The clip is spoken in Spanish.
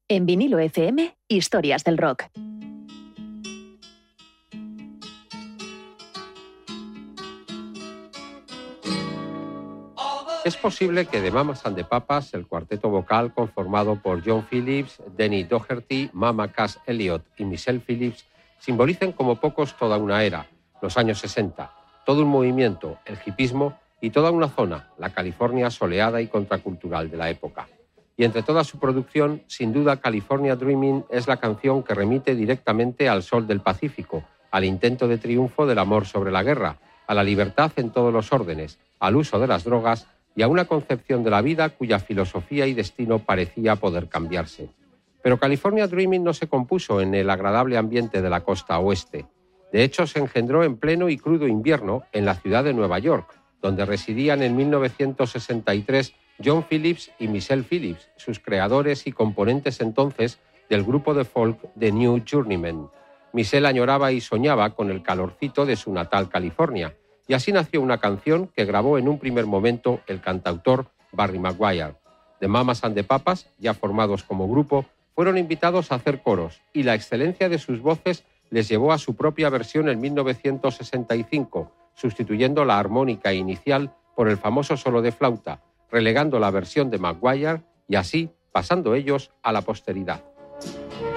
En Vinilo FM, historias del rock. Es posible que The Mamas and the Papas, el cuarteto vocal conformado por John Phillips, Denny Doherty, Mama Cass Elliot y Michelle Phillips, simbolicen como pocos toda una era, los años 60, todo un movimiento, el hipismo, y toda una zona, la California soleada y contracultural de la época. Y entre toda su producción, sin duda, California Dreaming es la canción que remite directamente al sol del Pacífico, al intento de triunfo del amor sobre la guerra, a la libertad en todos los órdenes, al uso de las drogas y a una concepción de la vida cuya filosofía y destino parecía poder cambiarse. Pero California Dreaming no se compuso en el agradable ambiente de la costa oeste. De hecho, se engendró en pleno y crudo invierno en la ciudad de Nueva York, donde residían en 1963 John Phillips y Michelle Phillips, sus creadores y componentes entonces del grupo de folk The New Journeymen. Michelle añoraba y soñaba con el calorcito de su natal California, y así nació una canción que grabó en un primer momento el cantautor Barry McGuire. The Mamas and the Papas, ya formados como grupo, fueron invitados a hacer coros, y la excelencia de sus voces les llevó a su propia versión en 1965, sustituyendo la armónica inicial por el famoso solo de flauta, relegando la versión de McGuire y así pasando ellos a la posteridad.